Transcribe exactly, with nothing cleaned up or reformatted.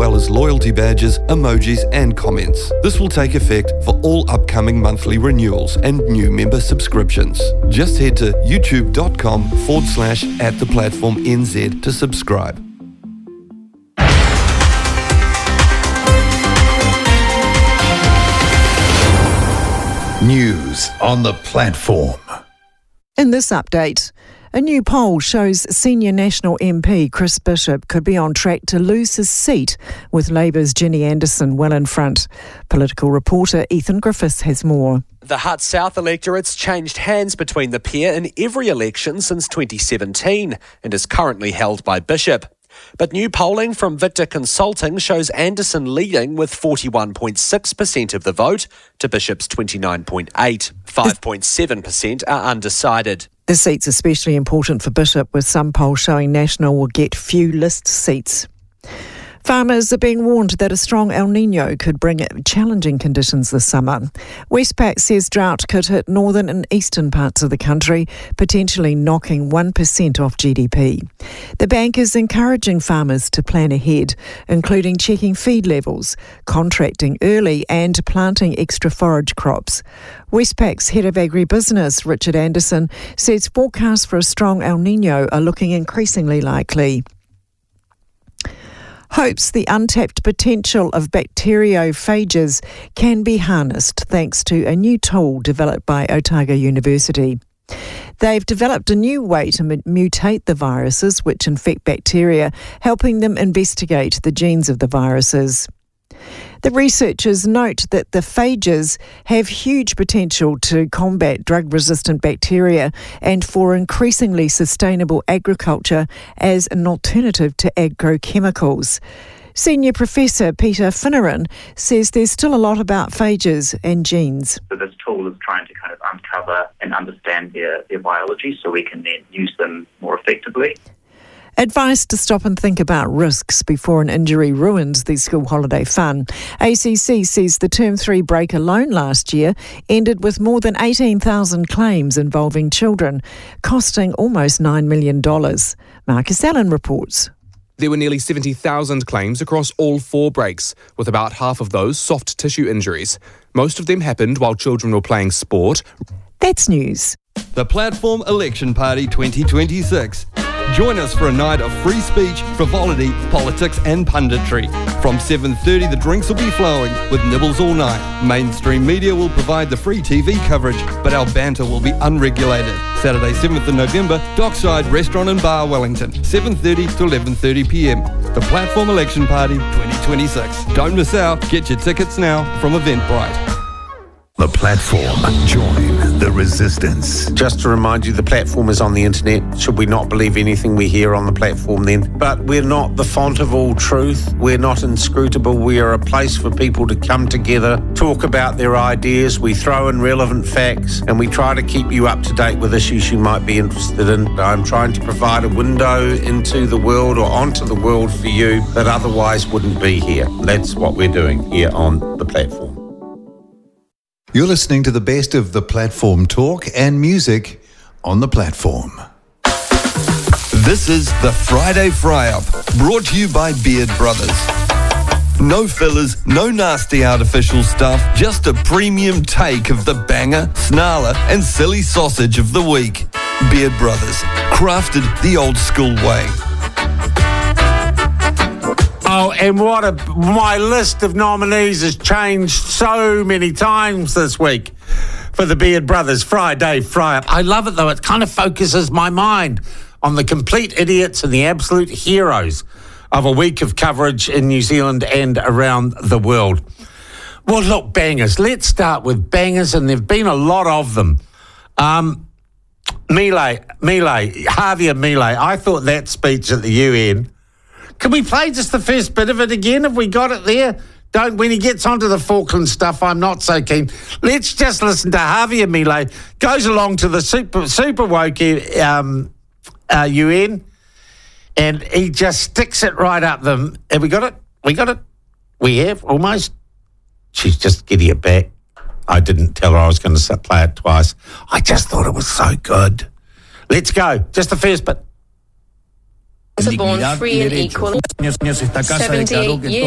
well as loyalty badges, emojis and comments. This will take effect for all upcoming monthly renewals and new member subscriptions. Just head to youtube.com forward slash at the platform N Z to subscribe. News on the platform. In this update, a new poll shows senior National M P Chris Bishop could be on track to lose his seat, with Labour's Ginny Anderson well in front. Political reporter Ethan Griffiths has more. The Hutt South electorate's changed hands between the pair in every election since twenty seventeen and is currently held by Bishop. But new polling from Victor Consulting shows Anderson leading with forty-one point six percent of the vote to Bishop's twenty-nine point eight. five point seven percent are undecided. The seat's especially important for Bishop, with some polls showing National will get few list seats. Farmers are being warned that a strong El Niño could bring challenging conditions this summer. Westpac says drought could hit northern and eastern parts of the country, potentially knocking one percent off G D P. The bank is encouraging farmers to plan ahead, including checking feed levels, contracting early and planting extra forage crops. Westpac's head of agribusiness, Richard Anderson, says forecasts for a strong El Niño are looking increasingly likely. Hopes the untapped potential of bacteriophages can be harnessed thanks to a new tool developed by Otago University. They've developed a new way to mutate the viruses which infect bacteria, helping them investigate the genes of the viruses. The researchers note that the phages have huge potential to combat drug-resistant bacteria and for increasingly sustainable agriculture as an alternative to agrochemicals. Senior Professor Peter Finneran says there's still a lot about phages and genes. So this tool is trying to kind of uncover and understand their, their biology so we can then use them more effectively. Advice to stop and think about risks before an injury ruins the school holiday fun. A C C says the Term three break alone last year ended with more than eighteen thousand claims involving children, costing almost nine million dollars. Marcus Allen reports. There were nearly seventy thousand claims across all four breaks, with about half of those soft tissue injuries. Most of them happened while children were playing sport. That's news. The Platform Election Party twenty twenty-six. Join us for a night of free speech, frivolity, politics and punditry. From seven thirty, the drinks will be flowing with nibbles all night. Mainstream media will provide the free T V coverage, but our banter will be unregulated. Saturday, seventh of November, Dockside Restaurant and Bar, Wellington, seven thirty to eleven thirty p m. The Platform Election Party twenty twenty-six. Don't miss out. Get your tickets now from Eventbrite. The Platform. Join the resistance. Just to remind you, the platform is on the internet. Should we not believe anything we hear on the platform then? But we're not the font of all truth. We're not inscrutable. We are a place for people to come together, talk about their ideas. We throw in relevant facts and we try to keep you up to date with issues you might be interested in. I'm trying to provide a window into the world or onto the world for you that otherwise wouldn't be here. That's what we're doing here on the platform. You're listening to the best of the platform talk and music on the platform. This is the Friday Fry-Up, brought to you by Beard Brothers. No fillers, no nasty artificial stuff, just a premium take of the banger, snarler and silly sausage of the week. Beard Brothers, crafted the old school way. Oh, and what a, my list of nominees has changed so many times this week for the Beard Brothers Friday Fry-Up. I love it, though. It kind of focuses my mind on the complete idiots and the absolute heroes of a week of coverage in New Zealand and around the world. Well, look, bangers. Let's start with bangers, and there have been a lot of them. Um, Milei, Milei, Javier Milei. I thought that speech at the U N... Can we play just the first bit of it again? Have we got it there? Don't. When he gets onto the Falkland stuff, I'm not so keen. Let's just listen to Javier Milei. Goes along to the super super woke um, uh, U N, and he just sticks it right up them. Have we got it? We got it? We have, almost. She's just getting it back. I didn't tell her I was going to play it twice. I just thought it was so good. Let's go. Just the first bit. Born free and equal. seventy-eight years.